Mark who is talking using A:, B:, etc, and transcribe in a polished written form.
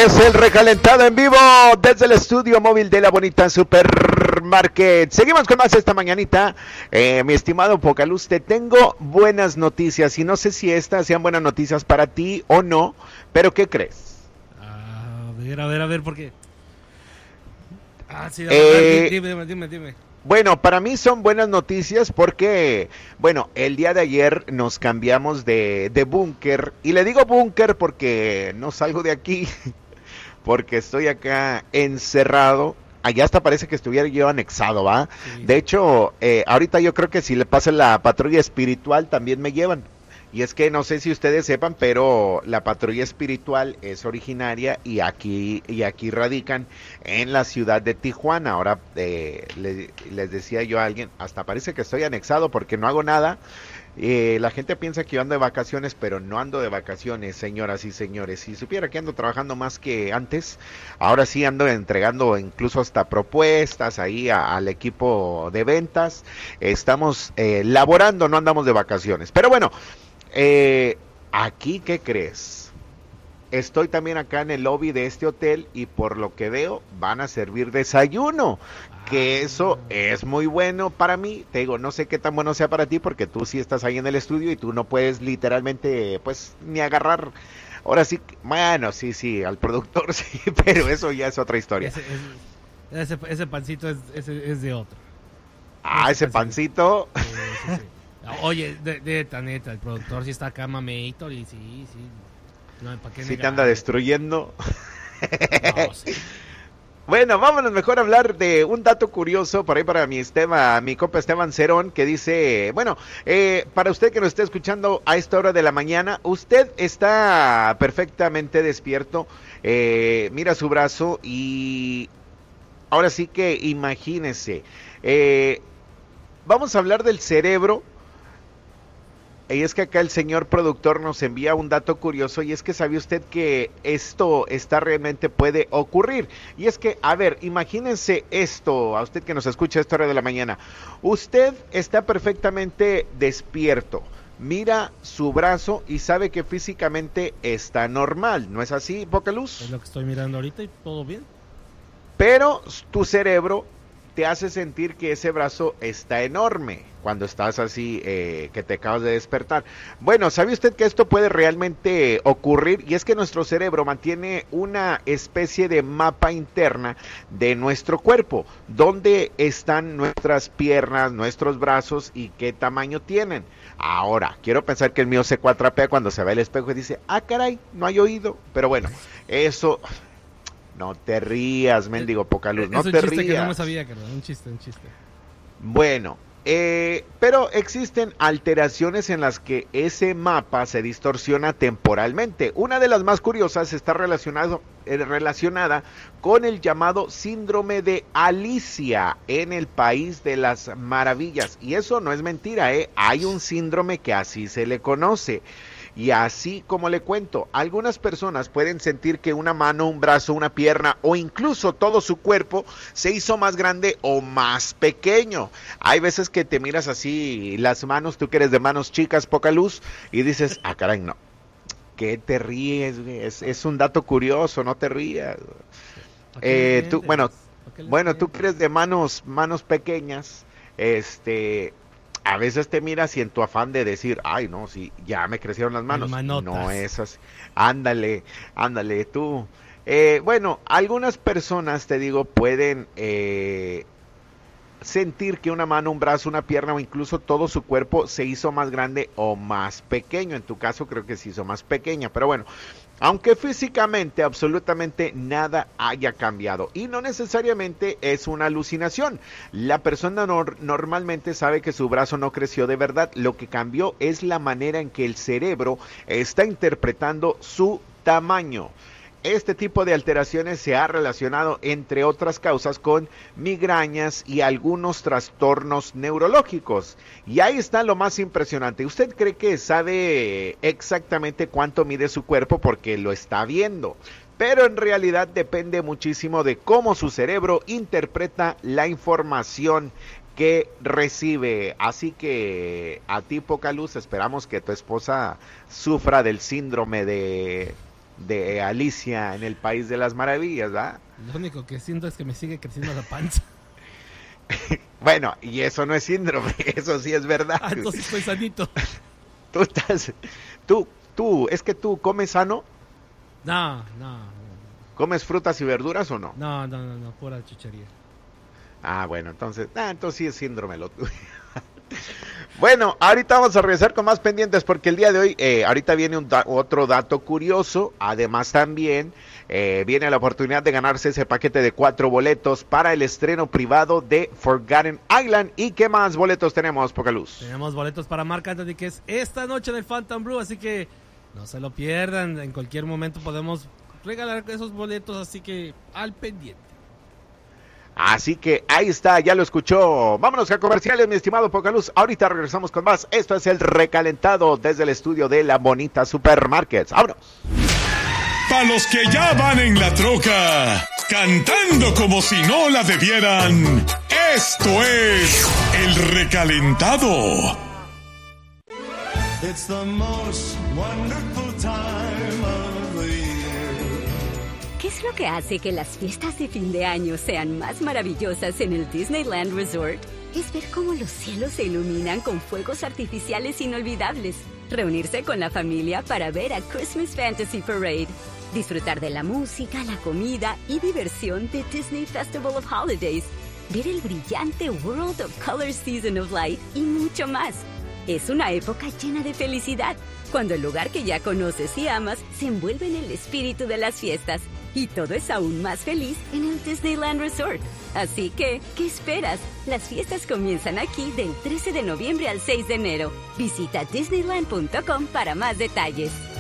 A: Es el recalentado en vivo desde el estudio móvil de la bonita Supermarket. Seguimos con más esta mañanita. Mi estimado Pocaluz, te tengo buenas noticias y no sé si estas sean buenas noticias para ti o no, pero ¿qué crees?
B: A ver, ¿por qué? Sí, dime.
A: Bueno, para mí son buenas noticias porque, bueno, el día de ayer nos cambiamos de búnker. Y le digo búnker porque no salgo de aquí, porque estoy acá encerrado. Allá hasta parece que estuviera yo anexado, ¿va?
B: Sí.
A: De hecho, ahorita yo creo que si le pasa la patrulla espiritual también me llevan. Y es que no sé si ustedes sepan, pero la patrulla espiritual es originaria y aquí radican en la ciudad de Tijuana. Ahora les decía yo a alguien, hasta parece que estoy anexado porque no hago nada. La gente piensa que yo ando de vacaciones, pero no ando de vacaciones, señoras y señores. Si supiera que ando trabajando más que antes, ahora sí ando entregando incluso hasta propuestas ahí al equipo de ventas. Estamos laborando, no andamos de vacaciones. Pero bueno, aquí, ¿qué crees? Estoy también acá en el lobby de este hotel y por lo que veo van a servir desayuno, que eso es muy bueno para mí. Te digo, no sé qué tan bueno sea para ti porque tú sí estás ahí en el estudio y tú no puedes literalmente, pues, ni agarrar. Ahora sí, bueno, sí, al productor sí, pero eso ya es otra historia.
B: Ese pancito es de otro.
A: Ese pancito.
B: Sí. Oye, neta, el productor sí está acá, mameator, y sí. No, ¿para qué
A: sí te anda destruyendo.
B: No, sí.
A: Bueno, vámonos mejor a hablar de un dato curioso por ahí para mi compa Esteban Cerón, que dice, bueno, para usted que nos esté escuchando a esta hora de la mañana, usted está perfectamente despierto, mira su brazo y ahora sí que imagínese, vamos a hablar del cerebro. Y es que acá el señor productor nos envía un dato curioso y es que sabe usted que esto realmente puede ocurrir. Y es que, a ver, imagínense esto, a usted que nos escucha a esta hora de la mañana. Usted está perfectamente despierto, mira su brazo y sabe que físicamente está normal, ¿no es así, Pocaluz?
B: Es lo que estoy mirando ahorita y todo bien.
A: Pero tu cerebro te hace sentir que ese brazo está enorme cuando estás así, que te acabas de despertar. Bueno, ¿sabe usted que esto puede realmente ocurrir? Y es que nuestro cerebro mantiene una especie de mapa interna de nuestro cuerpo, donde están nuestras piernas, nuestros brazos y qué tamaño tienen. Ahora, quiero pensar que el mío se cuatrapea cuando se ve al espejo y dice, caray, no hay oído. Pero bueno, eso... No te rías, mendigo Pocaluz, no te rías. Es un chiste que
B: no me sabía, Carlos, un chiste.
A: Bueno, pero existen alteraciones en las que ese mapa se distorsiona temporalmente. Una de las más curiosas está relacionada con el llamado síndrome de Alicia en el País de las Maravillas. Y eso no es mentira, hay un síndrome que así se le conoce. Y así como le cuento, algunas personas pueden sentir que una mano, un brazo, una pierna o incluso todo su cuerpo se hizo más grande o más pequeño. Hay veces que te miras así las manos, tú que eres de manos chicas, Pocaluz, y dices, caray, no. ¿Qué te ríes? Es un dato curioso, no te rías. Tú que eres de manos pequeñas, a veces te miras y en tu afán de decir, ay, no, sí, ya me crecieron las manos. No es así. Ándale, tú. Bueno, algunas personas, te digo, pueden sentir que una mano, un brazo, una pierna o incluso todo su cuerpo se hizo más grande o más pequeño. En tu caso creo que se hizo más pequeña, pero bueno. Aunque físicamente absolutamente nada haya cambiado y no necesariamente es una alucinación. La persona normalmente sabe que su brazo no creció de verdad. Lo que cambió es la manera en que el cerebro está interpretando su tamaño. Este tipo de alteraciones se ha relacionado, entre otras causas, con migrañas y algunos trastornos neurológicos. Y ahí está lo más impresionante. ¿Usted cree que sabe exactamente cuánto mide su cuerpo porque lo está viendo? Pero en realidad depende muchísimo de cómo su cerebro interpreta la información que recibe. Así que a ti, Pocaluz, esperamos que tu esposa sufra del síndrome de de Alicia en el País de las Maravillas, ¿verdad?
B: Lo único que siento es que me sigue creciendo la panza.
A: Bueno, y eso no es síndrome, eso sí es verdad.
B: Ah, entonces estoy sanito.
A: Es que tú comes sano,
B: No.
A: ¿comes frutas y verduras o no?
B: No, pura chuchería.
A: Ah, bueno, entonces sí es síndrome lo tuyo. Bueno, ahorita vamos a regresar con más pendientes porque el día de hoy, ahorita viene otro dato curioso. Además también viene la oportunidad de ganarse ese paquete de 4 boletos para el estreno privado de Forgotten Island. ¿Y qué más boletos tenemos, Pocaluz?
B: Tenemos boletos para Marc Anthony, que es esta noche en el Phantom Blue, así que no se lo pierdan. En cualquier momento podemos regalar esos boletos, así que al pendiente.
A: Así que ahí está, ya lo escuchó. Vámonos a comerciales, mi estimado Pocaluz. Ahorita regresamos con más. Esto es el recalentado desde el estudio de La Bonita Supermarkets. ¡Vámonos!
C: Para los que ya van en la troca, cantando como si no la debieran, esto es el recalentado.
D: It's the most wonderful time of the year.
E: ¿Qué es lo que hace que las fiestas de fin de año sean más maravillosas en el Disneyland Resort? Es ver cómo los cielos se iluminan con fuegos artificiales inolvidables, reunirse con la familia para ver a Christmas Fantasy Parade, disfrutar de la música, la comida y diversión de Disney Festival of Holidays, ver el brillante World of Color Season of Light y mucho más. Es una época llena de felicidad, cuando el lugar que ya conoces y amas se envuelve en el espíritu de las fiestas. Y todo es aún más feliz en el Disneyland Resort. Así que, ¿qué esperas? Las fiestas comienzan aquí del 13 de noviembre al 6 de enero. Visita Disneyland.com para más detalles.